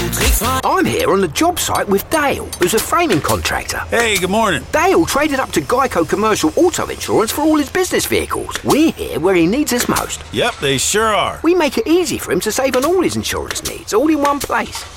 I'm here on the job site with Dale, who's a framing contractor. Hey, good morning. Dale traded up to Geico Commercial Auto Insurance for all his business vehicles. We're here where he needs us most. Yep, they sure are. We make it easy for him to save on all his insurance needs, all in one place.